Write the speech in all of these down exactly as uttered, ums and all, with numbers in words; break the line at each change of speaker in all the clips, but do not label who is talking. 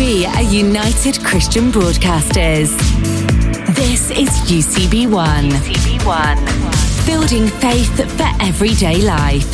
We are United Christian Broadcasters. This is U C B one. U C B one. Building faith for everyday life.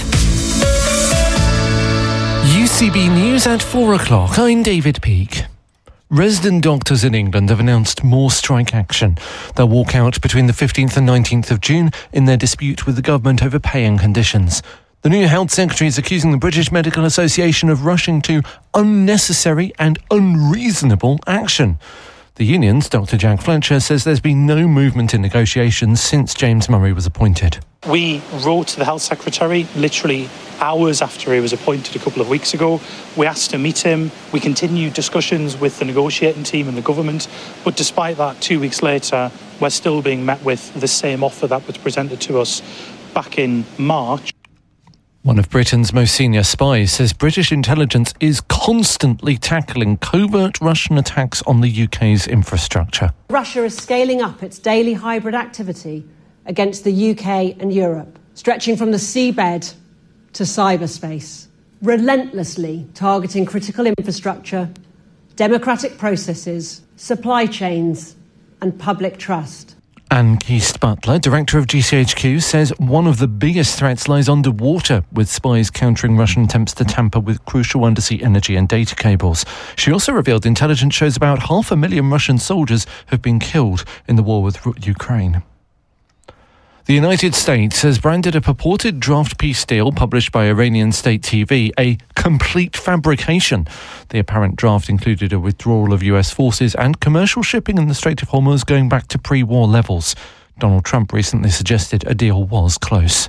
U C B News at four o'clock. I'm David Peake. Resident doctors in England have announced more strike action. They'll walk out between the fifteenth and nineteenth of June in their dispute with the government over pay and conditions. The new health secretary is accusing the British Medical Association of rushing to unnecessary and unreasonable action. The union's Doctor Jack Fletcher says there's been no movement in negotiations since James Murray was appointed.
We wrote to the health secretary literally hours after he was appointed a couple of weeks ago. We asked to meet him. We continued discussions with the negotiating team and the government. But despite that, two weeks later, we're still being met with the same offer that was presented to us back in March.
One of Britain's most senior spies says British intelligence is constantly tackling covert Russian attacks on the U K's infrastructure.
Russia is scaling up its daily hybrid activity against the U K and Europe, stretching from the seabed to cyberspace, relentlessly targeting critical infrastructure, democratic processes, supply chains, and public trust.
Anne Keast-Butler, director of G C H Q, says one of the biggest threats lies underwater, with spies countering Russian attempts to tamper with crucial undersea energy and data cables. She also revealed intelligence shows about half a million Russian soldiers have been killed in the war with Ukraine. The United States has branded a purported draft peace deal published by Iranian state T V a complete fabrication. The apparent draft included a withdrawal of U S forces and commercial shipping in the Strait of Hormuz going back to pre-war levels. Donald Trump recently suggested a deal was close.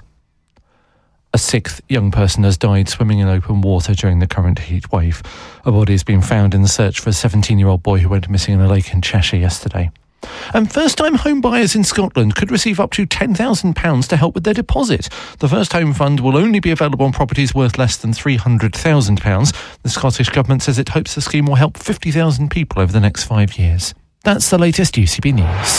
A sixth young person has died swimming in open water during the current heat wave. A body has been found in the search for a seventeen-year-old boy who went missing in a lake in Cheshire yesterday. And first-time home buyers in Scotland could receive up to ten thousand pounds to help with their deposit. The First Home Fund will only be available on properties worth less than three hundred thousand pounds. The Scottish Government says it hopes the scheme will help fifty thousand people over the next five years. That's the latest U C B News.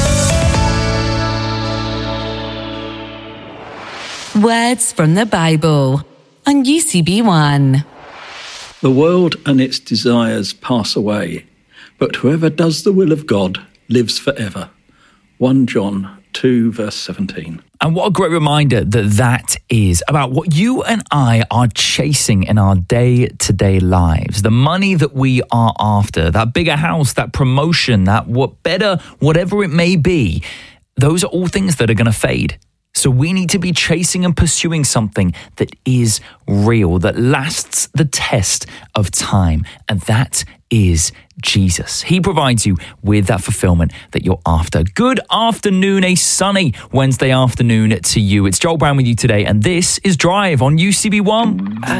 Words from the Bible on U C B one.
The world and its desires pass away, but whoever does the will of God lives forever. First John two, verse seventeen.
And what a great reminder that that is about what you and I are chasing in our day-to-day lives. The money that we are after, that bigger house, that promotion, that what better, whatever it may be, those are all things that are going to fade. So we need to be chasing and pursuing something that is real, that lasts the test of time. And that is Jesus. He provides you with that fulfillment that you're after. Good afternoon, a sunny Wednesday afternoon to you. It's Joel Brown with you today, and this is Drive on U C B one.